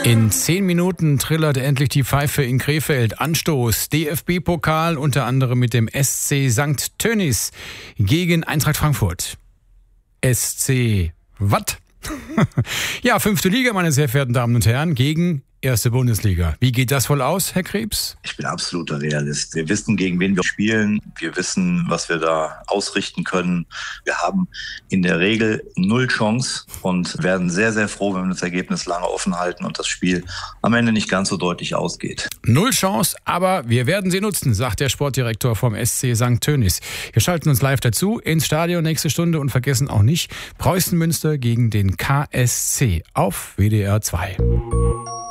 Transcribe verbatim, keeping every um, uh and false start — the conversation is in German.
In zehn Minuten trillert endlich die Pfeife in Krefeld. Anstoß, D F B-Pokal, unter anderem mit dem S C Sankt Tönnies gegen Eintracht Frankfurt. S C Watt. Ja, fünfte Liga, meine sehr verehrten Damen und Herren, gegen erste Bundesliga. Wie geht das wohl aus, Herr Krebs? Ich bin absoluter Realist. Wir wissen, gegen wen wir spielen. Wir wissen, was wir da ausrichten können. Wir haben in der Regel null Chance und werden sehr, sehr froh, wenn wir das Ergebnis lange offen halten und das Spiel am Ende nicht ganz so deutlich ausgeht. Null Chance, aber wir werden sie nutzen, sagt der Sportdirektor vom S C Sankt Tönnies. Wir schalten uns live dazu ins Stadion nächste Stunde und vergessen auch nicht Preußen Münster gegen den K S C auf W D R zwei.